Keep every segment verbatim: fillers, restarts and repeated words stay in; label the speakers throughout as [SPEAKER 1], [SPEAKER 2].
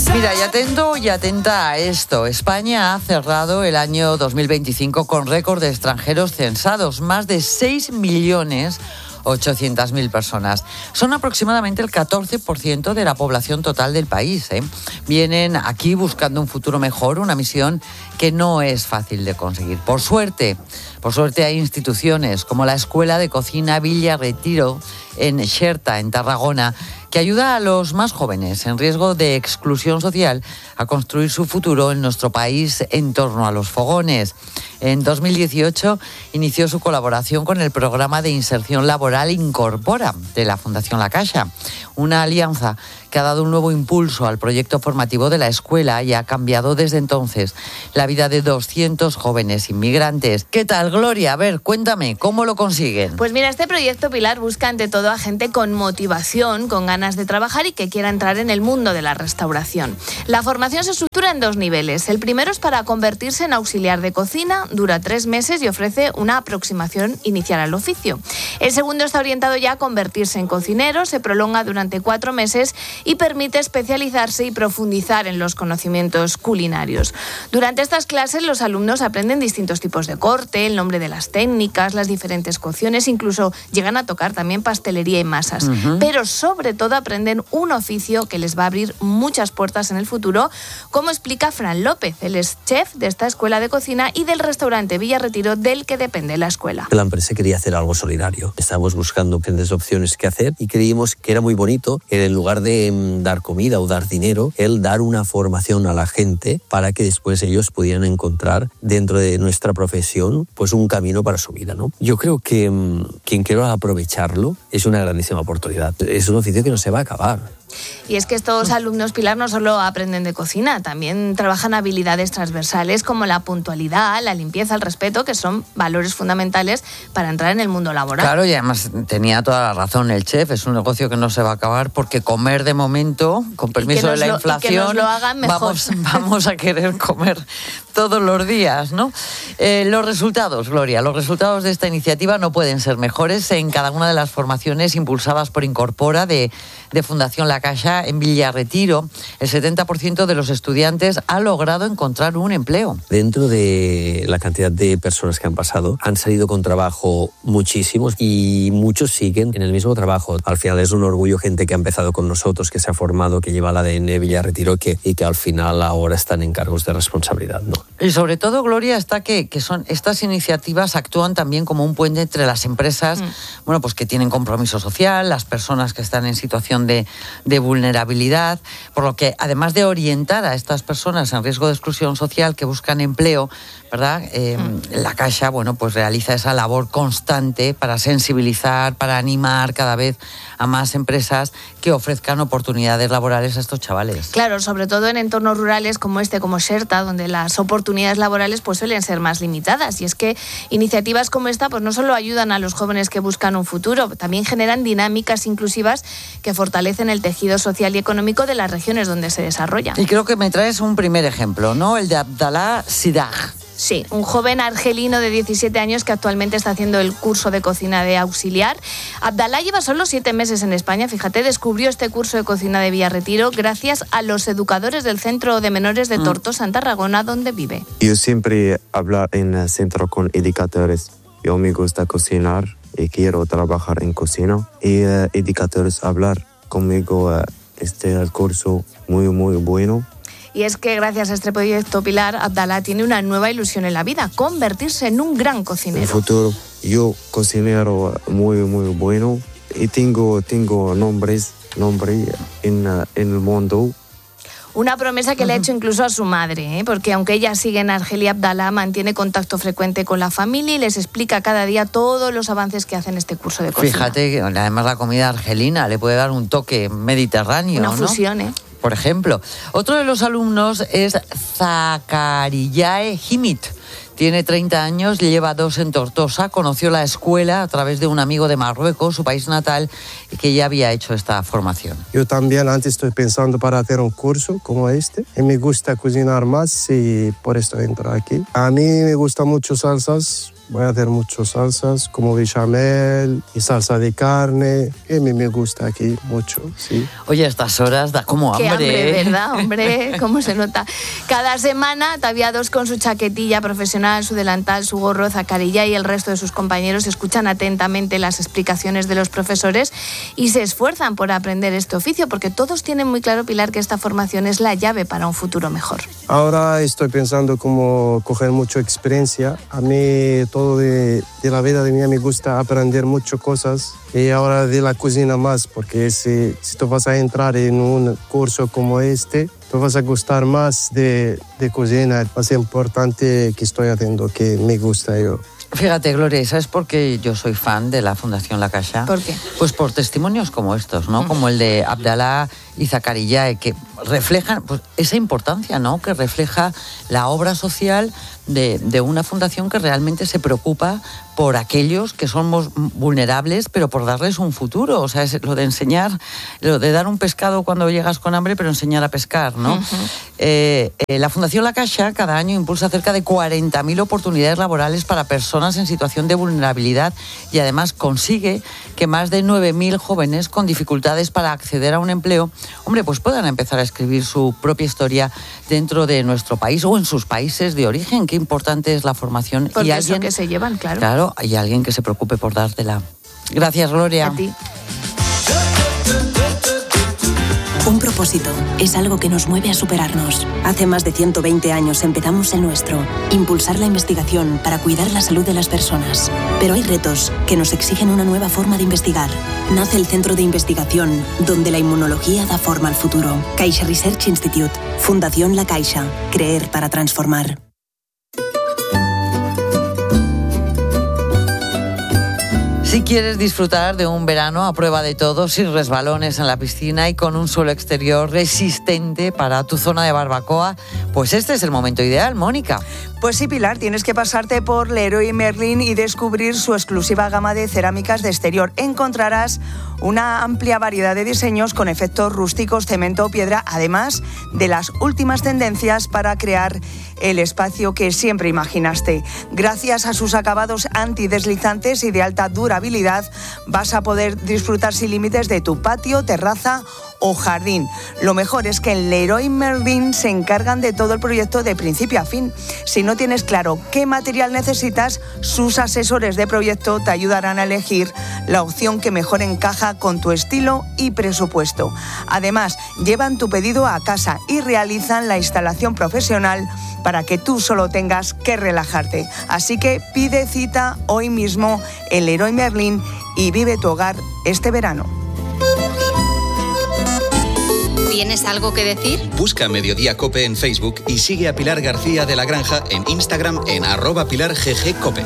[SPEAKER 1] Mira, y atento y atenta a esto. España ha cerrado el año dos mil veinticinco con récord de extranjeros censados, más de seis millones ochocientas mil personas. Son aproximadamente el catorce por ciento de la población total del país, ¿eh? Vienen aquí buscando un futuro mejor, una misión que no es fácil de conseguir. Por suerte, por suerte hay instituciones como la Escuela de Cocina Villa Retiro en Xerta, en Tarragona, que ayuda a los más jóvenes en riesgo de exclusión social a construir su futuro en nuestro país en torno a los fogones. En dos mil dieciocho inició su colaboración con el programa de inserción laboral Incorpora de la Fundación La Caixa, una alianza que ha dado un nuevo impulso al proyecto formativo de la escuela y ha cambiado desde entonces la vida de doscientos jóvenes inmigrantes. ¿Qué tal, Gloria? A ver, cuéntame, ¿cómo lo consiguen?
[SPEAKER 2] Pues mira, este proyecto, Pilar, busca ante todo a gente con motivación, con ganas de trabajar y que quiera entrar en el mundo de la restauración. La formación se estructura en dos niveles. El primero es para convertirse en auxiliar de cocina, dura tres meses y ofrece una aproximación inicial al oficio. El segundo está orientado ya a convertirse en cocinero, se prolonga durante cuatro meses y permite especializarse y profundizar en los conocimientos culinarios. Durante estas clases los alumnos aprenden distintos tipos de corte, el nombre de las técnicas, las diferentes cocciones, incluso llegan a tocar también pastelería y masas. Uh-huh. Pero sobre todo aprenden un oficio que les va a abrir muchas puertas en el futuro, como explica Fran López. Él es chef de esta escuela de cocina y del restaurante Villa Retiro, del que depende la escuela.
[SPEAKER 3] La empresa quería hacer algo solidario. Estábamos buscando diferentes opciones que hacer y creímos que era muy bonito que en lugar de dar comida o dar dinero, el dar una formación a la gente para que después ellos pudieran encontrar dentro de nuestra profesión pues un camino para su vida, ¿no? Yo creo que mmm, quien quiera aprovecharlo es una grandísima oportunidad. Es un oficio que no se va a acabar.
[SPEAKER 2] Y es que estos alumnos, Pilar, no solo aprenden de cocina, también trabajan habilidades transversales como la puntualidad, la limpieza, el respeto, que son valores fundamentales para entrar en el mundo laboral.
[SPEAKER 1] Claro, y además tenía toda la razón el chef, es un negocio que no se va a acabar porque comer de momento, con permiso de la
[SPEAKER 2] lo,
[SPEAKER 1] inflación,
[SPEAKER 2] y que nos lo hagan mejor.
[SPEAKER 1] Vamos, vamos a querer comer todos los días, ¿no? Eh, los resultados, Gloria, los resultados de esta iniciativa no pueden ser mejores en cada una de las formaciones impulsadas por Incorpora de, de Fundación La Caixa en Villa Retiro. El setenta por ciento de los estudiantes ha logrado encontrar un empleo.
[SPEAKER 3] Dentro de la cantidad de personas que han pasado, han salido con trabajo muchísimos y muchos siguen en el mismo trabajo. Al final es un orgullo gente que ha empezado con nosotros, que se ha formado, que lleva el A D N Villa Retiro que, y que al final ahora están en cargos de responsabilidad, ¿no?
[SPEAKER 1] Y sobre todo, Gloria, está que, que son estas iniciativas actúan también como un puente entre las empresas, mm. bueno, pues que tienen compromiso social, las personas que están en situación de, de vulnerabilidad, por lo que además de orientar a estas personas en riesgo de exclusión social que buscan empleo, ¿verdad? Eh, mm. La Caixa, bueno, pues realiza esa labor constante para sensibilizar, para animar cada vez a más empresas que ofrezcan oportunidades laborales a estos chavales.
[SPEAKER 2] Claro, sobre todo en entornos rurales como este, como Xerta, donde las oportunidades laborales pues suelen ser más limitadas. Y es que iniciativas como esta pues no solo ayudan a los jóvenes que buscan un futuro, también generan dinámicas inclusivas que fortalecen el tejido social y económico de las regiones donde se desarrollan.
[SPEAKER 1] Y creo que me traes un primer ejemplo, ¿no? El de Abdallah Sidag.
[SPEAKER 2] Sí, un joven argelino de diecisiete años que actualmente está haciendo el curso de cocina de auxiliar. Abdallah lleva solo siete meses en España, fíjate, descubrió este curso de cocina de Villa Retiro gracias a los educadores del Centro de Menores de Tortosa, en Tarragona, donde vive.
[SPEAKER 4] Yo siempre hablo en el centro con educadores. Yo me gusta cocinar y quiero trabajar en cocina. Y uh, educadores hablar conmigo, uh, este el curso muy, muy bueno.
[SPEAKER 2] Y es que gracias a este proyecto, Pilar, Abdallah tiene una nueva ilusión en la vida, convertirse en un gran cocinero.
[SPEAKER 4] En el futuro, yo cocinero muy, muy bueno y tengo, tengo nombres, nombre en, uh, en el mundo.
[SPEAKER 2] Una promesa que uh-huh. le ha hecho incluso a su madre, ¿eh? Porque aunque ella sigue en Argelia, Abdallah mantiene contacto frecuente con la familia y les explica cada día todos los avances que hace en este curso de cocina.
[SPEAKER 1] Fíjate que además la comida argelina le puede dar un toque mediterráneo,
[SPEAKER 2] Una
[SPEAKER 1] ¿no?
[SPEAKER 2] fusión, ¿eh?
[SPEAKER 1] Por ejemplo, otro de los alumnos es Zakariyae Himit. Tiene treinta años, lleva dos en Tortosa, conoció la escuela a través de un amigo de Marruecos, su país natal, y que ya había hecho esta formación.
[SPEAKER 5] Yo también antes estoy pensando para hacer un curso como este, y me gusta cocinar más y por esto entro aquí. A mí me gustan mucho salsas, Voy a hacer muchas salsas como bechamel y salsa de carne, que a mí me gusta aquí mucho, sí.
[SPEAKER 1] Oye, a estas horas da como hambre.
[SPEAKER 2] Qué hambre,
[SPEAKER 1] ¿eh?
[SPEAKER 2] ¿verdad? Hombre, cómo se nota. Cada semana, ataviados con su chaquetilla profesional, su delantal, su gorro, Zacarilla y el resto de sus compañeros escuchan atentamente las explicaciones de los profesores y se esfuerzan por aprender este oficio, porque todos tienen muy claro, Pilar, que esta formación es la llave para un futuro mejor.
[SPEAKER 5] Ahora estoy pensando cómo coger mucha experiencia. A mí todo de, de la vida de mí me gusta aprender muchas cosas y ahora de la cocina más, porque si, si tú vas a entrar en un curso como este, tú vas a gustar más de, de cocina. Es más importante que estoy haciendo, que me gusta yo.
[SPEAKER 1] Fíjate, Gloria, ¿sabes por qué yo soy fan de la Fundación La Caixa?
[SPEAKER 2] ¿Por qué?
[SPEAKER 1] Pues por testimonios como estos, ¿no? Mm. Como el de Abdalá y Zacarilla, que reflejan pues, esa importancia, ¿no? Que refleja la obra social de, de una fundación que realmente se preocupa por aquellos que somos vulnerables, pero por darles un futuro. O sea, es lo de enseñar, lo de dar un pescado cuando llegas con hambre, pero enseñar a pescar, ¿no? Uh-huh. eh, eh, la Fundación La Caixa cada año impulsa cerca de cuarenta mil oportunidades laborales para personas en situación de vulnerabilidad y además consigue que más de nueve mil jóvenes con dificultades para acceder a un empleo, hombre, pues puedan empezar a escribir su propia historia dentro de nuestro país o en sus países de origen. Qué importante es la formación.
[SPEAKER 2] Porque
[SPEAKER 1] y alguien
[SPEAKER 2] eso que se llevan, claro.
[SPEAKER 1] Claro, hay alguien que se preocupe por dártela. Gracias, Gloria.
[SPEAKER 2] A ti.
[SPEAKER 6] Un propósito es algo que nos mueve a superarnos. Hace más de ciento veinte años empezamos el nuestro, impulsar la investigación para cuidar la salud de las personas. Pero hay retos que nos exigen una nueva forma de investigar. Nace el Centro de Investigación, donde la inmunología da forma al futuro. Caixa Research Institute, Fundación La Caixa, creer para transformar.
[SPEAKER 1] Si quieres disfrutar de un verano a prueba de todo, sin resbalones en la piscina y con un suelo exterior resistente para tu zona de barbacoa, pues este es el momento ideal, Mónica.
[SPEAKER 7] Pues sí, Pilar, tienes que pasarte por Leroy Merlin y descubrir su exclusiva gama de cerámicas de exterior. Encontrarás una amplia variedad de diseños con efectos rústicos, cemento o piedra, además de las últimas tendencias para crear el espacio que siempre imaginaste. Gracias a sus acabados antideslizantes y de alta durabilidad, vas a poder disfrutar sin límites de tu patio, terraza o jardín. Lo mejor es que en Leroy Merlin se encargan de todo el proyecto de principio a fin. Si no tienes claro qué material necesitas, sus asesores de proyecto te ayudarán a elegir la opción que mejor encaja con tu estilo y presupuesto. Además, llevan tu pedido a casa y realizan la instalación profesional para que tú solo tengas que relajarte. Así que pide cita hoy mismo en Leroy Merlin y vive tu hogar este verano.
[SPEAKER 8] ¿Tienes algo que decir?
[SPEAKER 9] Busca Mediodía Cope en Facebook y sigue a Pilar García de la Granja en Instagram en arroba Pilar G G Cope.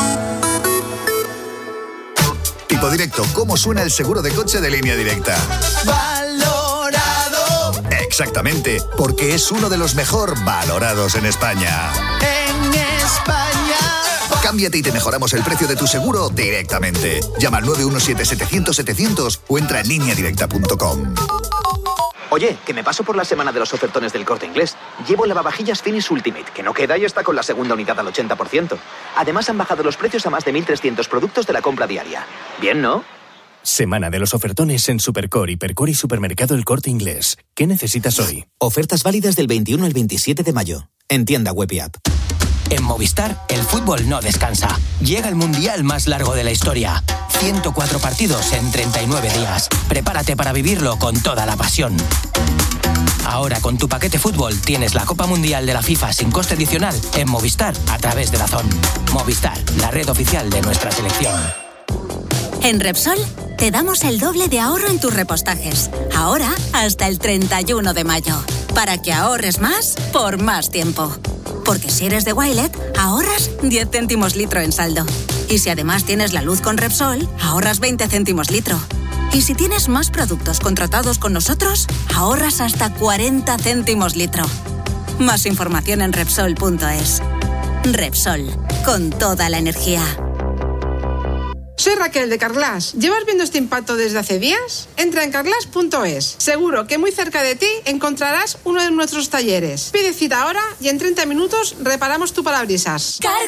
[SPEAKER 10] Tipo Directo, ¿cómo suena el seguro de coche de Línea Directa?
[SPEAKER 11] ¡Valorado!
[SPEAKER 10] Exactamente, porque es uno de los mejor valorados en España.
[SPEAKER 11] ¡En España!
[SPEAKER 10] Cámbiate y te mejoramos el precio de tu seguro directamente. Llama al nueve uno siete, setecientos, setecientos o entra en línea directa punto com.
[SPEAKER 12] Oye, que me paso por la semana de los ofertones del Corte Inglés. Llevo lavavajillas Finish Ultimate, que no queda y está con la segunda unidad al ochenta por ciento. Además han bajado los precios a más de mil trescientos productos de la compra diaria. Bien, ¿no?
[SPEAKER 13] Semana de los ofertones en Supercore, Hipercore y Supermercado El Corte Inglés. ¿Qué necesitas hoy?
[SPEAKER 14] Ofertas válidas del veintiuno al veintisiete de mayo. En tienda web y app.
[SPEAKER 15] En Movistar, el fútbol no descansa. Llega el mundial más largo de la historia. ciento cuatro partidos en treinta y nueve días. Prepárate para vivirlo con toda la pasión. Ahora con tu paquete fútbol tienes la Copa Mundial de la FIFA sin coste adicional en Movistar a través de DAZN. Movistar, la red oficial de nuestra selección.
[SPEAKER 16] En Repsol te damos el doble de ahorro en tus repostajes. Ahora hasta el treinta y uno de mayo. Para que ahorres más por más tiempo. Porque si eres de Wilet, ahorras diez céntimos litro en saldo. Y si además tienes la luz con Repsol, ahorras veinte céntimos litro. Y si tienes más productos contratados con nosotros, ahorras hasta cuarenta céntimos litro. Más información en Repsol punto es. Repsol, con toda la energía.
[SPEAKER 17] Soy Raquel de Carglass. ¿Llevas viendo este impacto desde hace días? Entra en carglass punto es. Seguro que muy cerca de ti encontrarás uno de nuestros talleres. Pide cita ahora y en treinta minutos reparamos tu parabrisas.